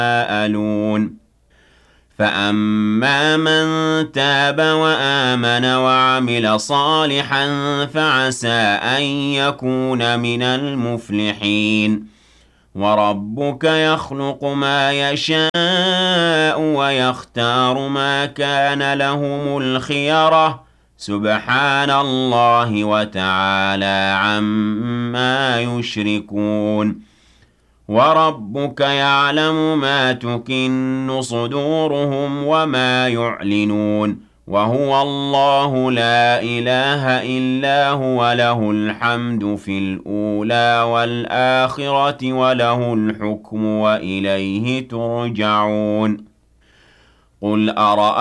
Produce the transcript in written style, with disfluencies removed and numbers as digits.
يتساءلون فأما من تاب وآمن وعمل صالحا فعسى أن يكون من المفلحين وربك يخلق ما يشاء ويختار ما كان لهم الخيرة سبحان الله وتعالى عما يشركون وربك يعلم ما تكن صدورهم وما يعلنون وهو الله لا إله إلا هو له الحمد في الأولى والآخرة وله الحكم وإليه ترجعون قل أرأيتم